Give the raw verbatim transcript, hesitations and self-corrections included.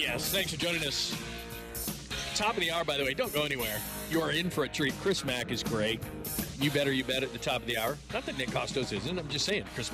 Yes, thanks for joining us. Top of the hour, by the way. Don't go anywhere. You are in for a treat. Chris Mack is great. You better, you bet at the top of the hour. Not that Nick Costos isn't. I'm just saying. Chris